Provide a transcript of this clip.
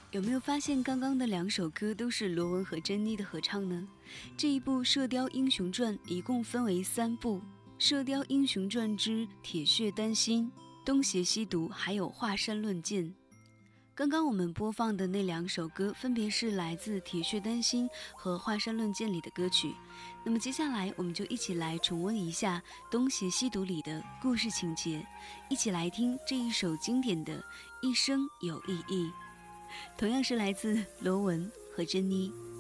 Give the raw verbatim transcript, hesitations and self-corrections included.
有没有发现刚刚的两首歌都是罗文和珍妮的合唱呢？这一部《射雕英雄传》一共分为三部，《射雕英雄传之铁血丹心》、《东邪西毒》还有《华山论剑》。刚刚我们播放的那两首歌分别是来自《铁血丹心》和《华山论剑》里的歌曲。那么接下来我们就一起来重温一下《东邪西毒》里的故事情节，一起来听这一首经典的《一生有意义》，同样是来自罗文和珍妮。